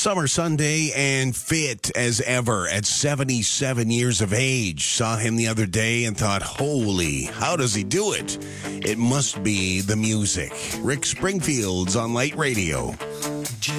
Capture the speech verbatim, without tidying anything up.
Summer Sunday and fit as ever at seventy-seven years of age. Saw him the other day and thought, holy, how does he do it? It must be the music. Rick Springfield's on Light Radio.